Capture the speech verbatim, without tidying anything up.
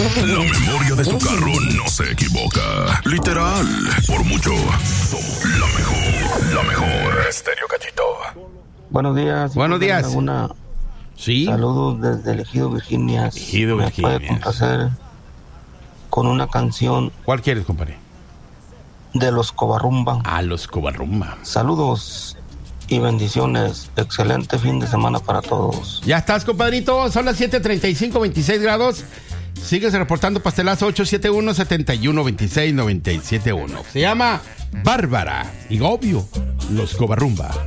La memoria de tu carro no se equivoca. Literal, por mucho, somos la mejor, la mejor. Estéreo Gatito. Buenos días. Buenos días. Alguna... Sí. Saludos desde el Ejido Virginias. Ejido Me Virginias. puede complacer con una canción. ¿Cuál quieres, compadre? De los Covarrumba. Ah, los Covarrumba. Saludos y bendiciones. Excelente fin de semana para todos. Ya estás, compadrito. Son las siete treinta y cinco, veintiséis grados. Sigues reportando pastelazo ocho siete uno, siete uno dos seis, nueve siete uno. Se llama Bárbara. Y obvio, los Covarrumba.